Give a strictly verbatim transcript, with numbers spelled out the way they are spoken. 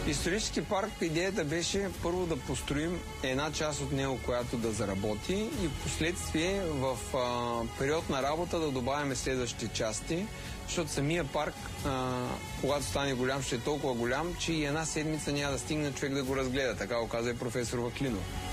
Исторически парк, идеята беше първо да построим една част от него, която да заработи, и в последствие в а, период на работа да добавяме следващите части, защото самия парк, а, когато стане голям, ще е толкова голям, че и една седмица няма да стигне човек да го разгледа. Така го каза и професор Ваклинов.